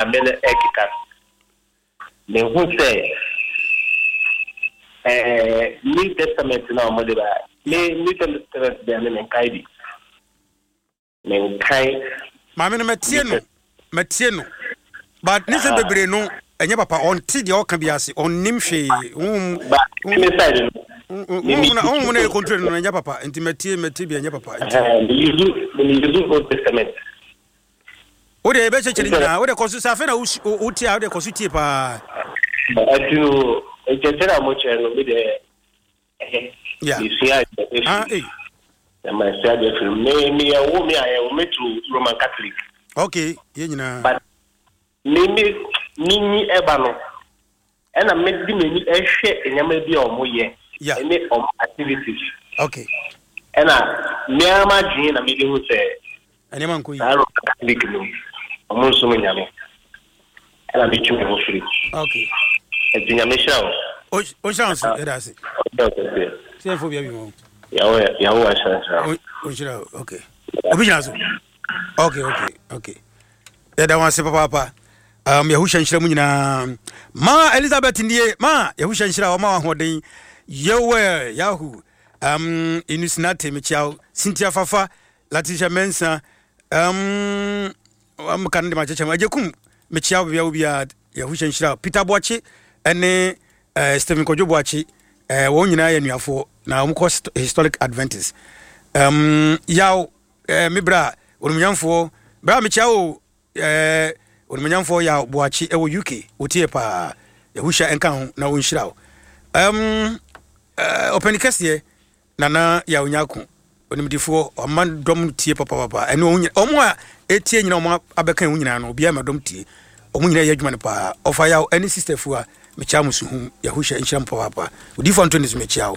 nyame na ekita me hu say New Testament na mo de ba New Testament de na kai di men kai ma me no metie no but ni se bebre no enye papa on ti de o ka biase on nim hwe ba me side no na control no enye papa intimate bi enye papa you Old Testament o de be chechiri na o de kosu safe na o ti a o de kosu tie pa atu ejetera mo chero bi de yeah isia my side from me ya wo me aye metu Roman Catholic okay ye nyina but ni eba no ena me di meni ehwe enyama bi o mo ye ene activities okay ena me ama dwin na me bi hu se enyama nko yi Roman Catholic no o mo so nyame ena bi chu mo free okay nyame shaw o chance era se se fo bia bi mo yawo ashansa o chira okay obi chance okay da wanse papa yahusha nshira mu nyina ma Elizabeth ndie ma yahusha nshira wa ma hoden yewe yahu inusinate mechiao Cynthia Fafa Latisha Mensa kan de ma cheche ajekum mechiao bia obia yahusha nshira Peter Boachi ene Stephen Kojo Boachi won nyina ya nuafo na omko historic Adventist yaw mebra onumnyamfo bra mechiao onumnyamfo ya Boachi ewo UK otie pa yahusha enka ho na wonhyira openikase nana ya onyako onimdifo oman dom tie papa ene omo a etie nyina omo abeka hu nyina no bia madom tie omo nyina ya adwuma ne pa ofa ya ene sister fu a mecha musuhu yahusha enhyira papa odifo antonis mecha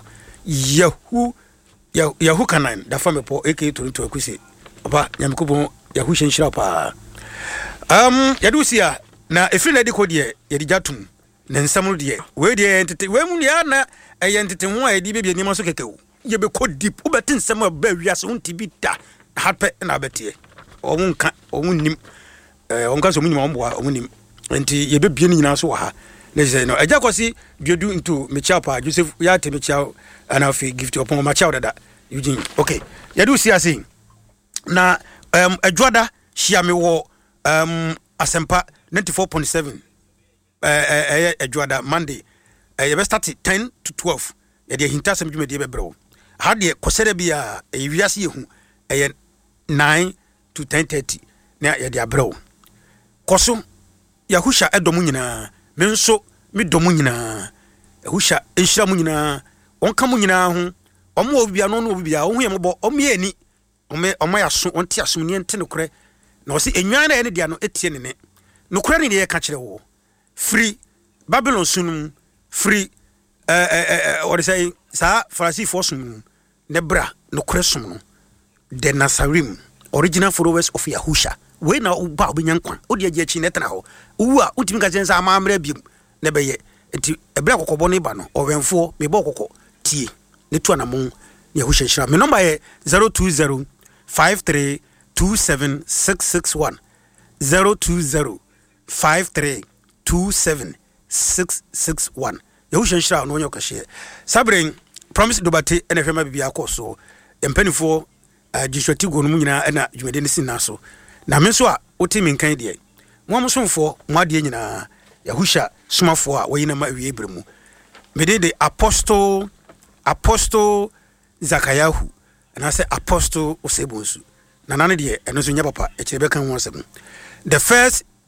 yahu kanan da fa mepo eke to akusi papa nyamekubo yahusha enhyira pa yadusia na efiri na diko de yedi jatum na nsamru de we de entete we mu ya na entete ho a yedi bebia nima so kekewu ye be ko deep ubeti nsam ba wiase unti bi da hape na betie omunka omunnim onka so munyima omboa omunnim enti ye bebia ni nyina so wa ha na je no eja kwasi dwedu into mechapa Joseph ya te mecha ana fi gift upon macha dada Eugene okay yadusia sin na adwada hia me wo asempa 94.7 adwada Monday you be start 10 to 12 ya de hinta sem dwuma de be bro ha de kosere bia wiase yehu 9 to 10:30 na ya de abro koso yahusha edom nyina me nso me dom nyina yahusha enhyira mu nyina onka mu nyina ho omo obia no obia wo hu yembo omiani omo yaso onti asom ne ente nokore na osi enwan na ene dia no etie ne nokore ne ye ka kire wo free Babylon sunum free what they say sa Farisi forsum ne bra nokore sum no the Nazarim original followers of Yahusha we na uba obenyankwa odi agi achi netena ho wu a utimi ka jensa amamra biem ne beye enti ebra kokobo ne ba no owenfo me bo kokko tie ne tu anamon Yahusha nshira me number ye 02053276661 02053276661 Yahusha nshira no nyoka hye sabren promise dobate NFM bibia akoso empanifo jishwati go no nyina na dwumede ne sin naso na me so a otimi nkan de mo amsomfo mo ade nyina Yahusha somafo a woyina ma wie bremu medede apostle Zakayahu and I say apostle Osebonsu nanane de eno so nya papa e kirebe kan ho asem the first